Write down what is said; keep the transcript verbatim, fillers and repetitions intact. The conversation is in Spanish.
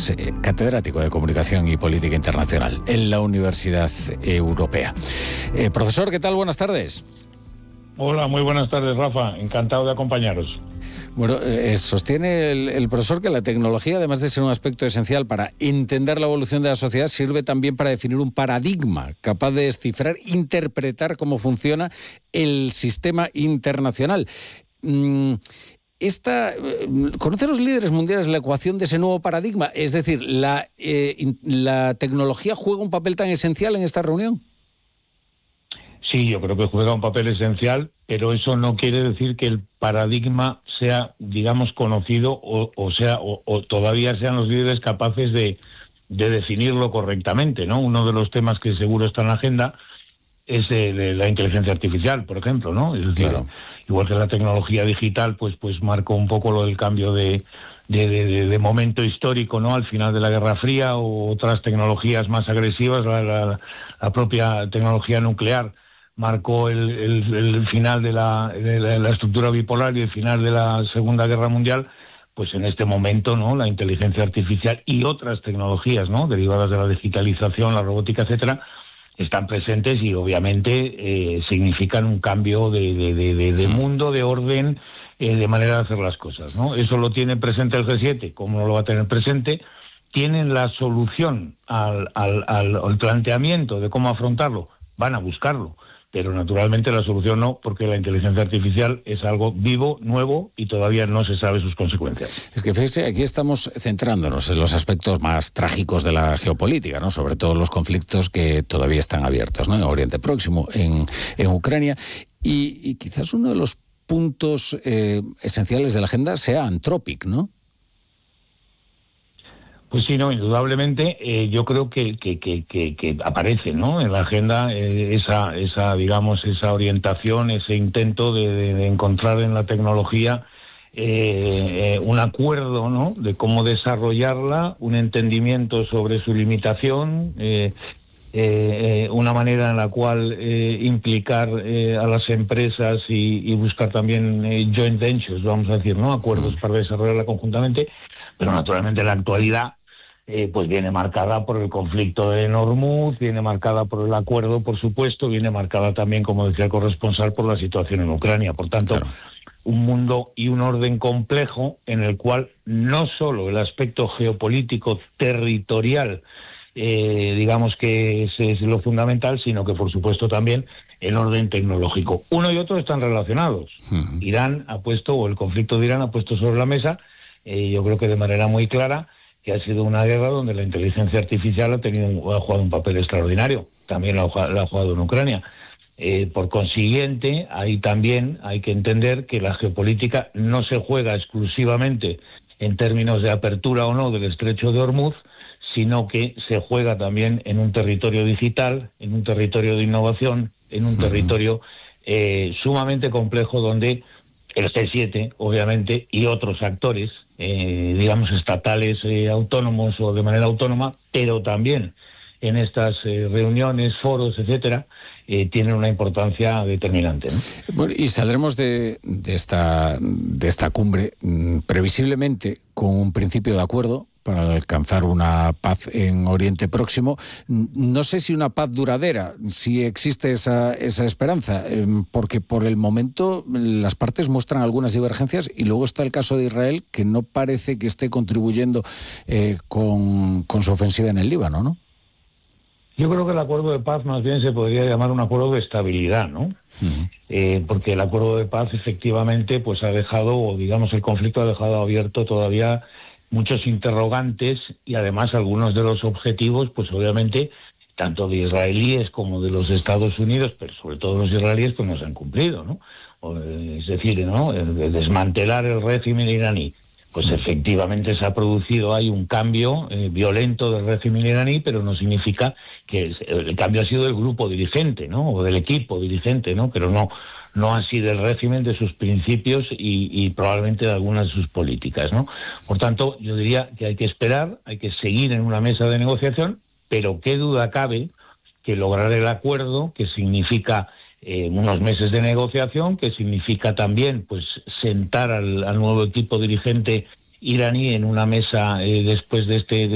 es eh, catedrático de Comunicación y Política Internacional en la Universidad Europea. Eh, profesor, ¿qué tal? Buenas tardes. Hola, muy buenas tardes, Rafa. Encantado de acompañaros. Bueno, eh, sostiene el, el profesor que la tecnología, además de ser un aspecto esencial para entender la evolución de la sociedad, sirve también para definir un paradigma capaz de descifrar, interpretar cómo funciona el sistema internacional. Mm, Esta, ¿conocen los líderes mundiales la ecuación de ese nuevo paradigma? Es decir, ¿la, eh, ¿la tecnología juega un papel tan esencial en esta reunión? Sí, yo creo que juega un papel esencial, pero eso no quiere decir que el paradigma sea, digamos, conocido o, o sea, o, o todavía sean los líderes capaces de, de definirlo correctamente, ¿no? Uno de los temas que seguro está en la agenda es de, de la inteligencia artificial, por ejemplo, ¿no? Es decir, claro, igual que la tecnología digital, pues, pues marcó un poco lo del cambio de, de, de, de momento histórico, ¿no? Al final de la Guerra Fría, o otras tecnologías más agresivas, la, la, la propia tecnología nuclear marcó el, el, el final de la, de la, la estructura bipolar y el final de la Segunda Guerra Mundial. Pues en este momento, ¿no? La inteligencia artificial y otras tecnologías, ¿no? Derivadas de la digitalización, la robótica, etcétera, están presentes y obviamente eh, significan un cambio de, de, de, de, de mundo, de orden, eh, de manera de hacer las cosas, ¿no? Eso lo tiene presente el G siete, ¿cómo no lo va a tener presente? Tienen la solución al, al, al, al planteamiento de cómo afrontarlo, van a buscarlo, pero naturalmente la solución no, porque la inteligencia artificial es algo vivo, nuevo, y todavía no se sabe sus consecuencias. Es que fíjese, aquí estamos centrándonos en los aspectos más trágicos de la geopolítica, ¿no? Sobre todo los conflictos que todavía están abiertos, ¿no? En Oriente Próximo, en, en Ucrania, y, y quizás uno de los puntos eh, esenciales de la agenda sea Anthropic, ¿no? Pues sí, no, indudablemente, eh, yo creo que, que, que, que, que aparece, ¿no? En la agenda eh, esa, esa, digamos, esa orientación, ese intento de, de, de encontrar en la tecnología eh, eh, un acuerdo, ¿no? De cómo desarrollarla, un entendimiento sobre su limitación, eh, eh, una manera en la cual eh, implicar eh, a las empresas y, y buscar también eh, joint ventures, vamos a decir, ¿no? Acuerdos para desarrollarla conjuntamente. Pero naturalmente la actualidad eh, pues viene marcada por el conflicto de Hormuz, viene marcada por el acuerdo, por supuesto, viene marcada también, como decía el corresponsal, por la situación en Ucrania. Por tanto, claro, un mundo y un orden complejo en el cual no solo el aspecto geopolítico territorial, eh, digamos que es, es lo fundamental, sino que por supuesto también el orden tecnológico. Uno y otro están relacionados. Uh-huh. Irán ha puesto, o el conflicto de Irán ha puesto sobre la mesa, Eh, yo creo que de manera muy clara, que ha sido una guerra donde la inteligencia artificial ha tenido ha jugado un papel extraordinario. También la ha, la ha jugado en Ucrania. Eh, por consiguiente, ahí también hay que entender que la geopolítica no se juega exclusivamente en términos de apertura o no del estrecho de Hormuz, sino que se juega también en un territorio digital, en un territorio de innovación, en un uh-huh. territorio eh, sumamente complejo donde el G siete, obviamente, y otros actores, eh, digamos, estatales, eh, autónomos o de manera autónoma, pero también en estas eh, reuniones, foros, etcétera, eh, tienen una importancia determinante, ¿no? Bueno, y saldremos de, de, esta, de esta cumbre mmm, previsiblemente con un principio de acuerdo para alcanzar una paz en Oriente Próximo. No sé si una paz duradera, si existe esa, esa esperanza, eh, porque por el momento las partes muestran algunas divergencias, y luego está el caso de Israel, que no parece que esté contribuyendo eh, con, con su ofensiva en el Líbano, ¿no? Yo creo que el acuerdo de paz más bien se podría llamar un acuerdo de estabilidad, ¿no? Uh-huh. Eh, porque el acuerdo de paz efectivamente pues ha dejado, o digamos el conflicto ha dejado abierto todavía muchos interrogantes, y además algunos de los objetivos, pues obviamente, tanto de israelíes como de los Estados Unidos, pero sobre todo los israelíes, pues no se han cumplido, ¿no? O, es decir, ¿no? El de desmantelar el régimen iraní. Pues efectivamente se ha producido ahí un cambio eh, violento del régimen iraní, pero no significa que el cambio ha sido del grupo dirigente, ¿no? O del equipo dirigente, ¿no? Pero no no así del régimen, de sus principios y, y probablemente de algunas de sus políticas, ¿no? Por tanto, yo diría que hay que esperar, hay que seguir en una mesa de negociación, pero qué duda cabe que lograr el acuerdo, que significa eh, unos meses de negociación, que significa también pues sentar al, al nuevo equipo dirigente iraní en una mesa eh, después de este